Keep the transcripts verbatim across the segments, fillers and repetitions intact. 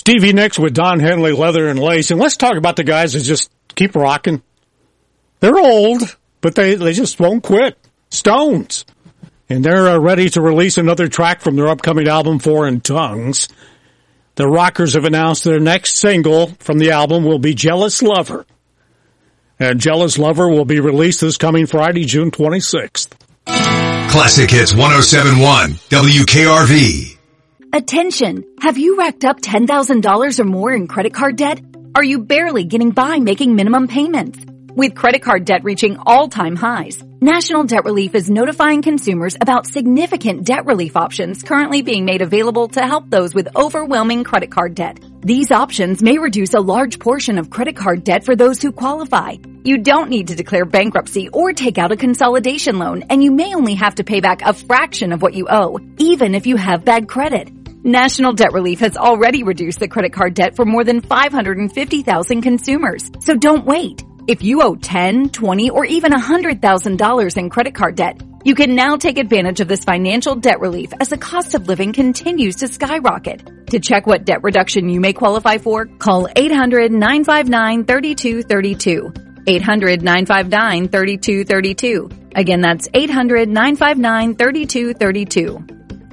Stevie Nicks with Don Henley, Leather and Lace. And let's talk about the guys that just keep rocking. They're old, but they, they just won't quit. Stones. And they're uh, ready to release another track from their upcoming album, Foreign Tongues. The Rockers have announced their next single from the album will be Jealous Lover. And Jealous Lover will be released this coming Friday, June twenty-sixth. Classic Hits one oh seven point one, W K R V. Attention! Have you racked up ten thousand dollars or more in credit card debt? Are you barely getting by making minimum payments? With credit card debt reaching all-time highs, National Debt Relief is notifying consumers about significant debt relief options currently being made available to help those with overwhelming credit card debt. These options may reduce a large portion of credit card debt for those who qualify. You don't need to declare bankruptcy or take out a consolidation loan, and you may only have to pay back a fraction of what you owe, even if you have bad credit. National Debt Relief has already reduced the credit card debt for more than five hundred fifty thousand consumers, so don't wait. If you owe ten, twenty, or even one hundred thousand dollars in credit card debt, you can now take advantage of this financial debt relief as the cost of living continues to skyrocket. To check what debt reduction you may qualify for, call eight hundred, nine five nine, three two three two. eight hundred, nine five nine, three two three two. Again, that's eight hundred, nine five nine, three two three two.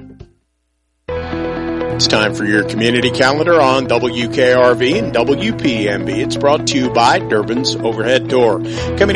It's time for your community calendar on W K R V and W P M B. It's brought to you by Durbin's Overhead Door. Coming